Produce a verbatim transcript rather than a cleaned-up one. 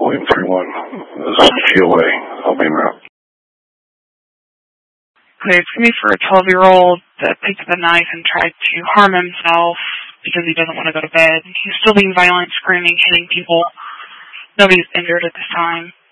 waiting for anyone. This is G O A. I'll be around. Okay, it's going to be for a twelve-year-old that picked up a knife and tried to harm himself because he doesn't want to go to bed. He's still being violent, screaming, hitting people. Nobody's injured at this time.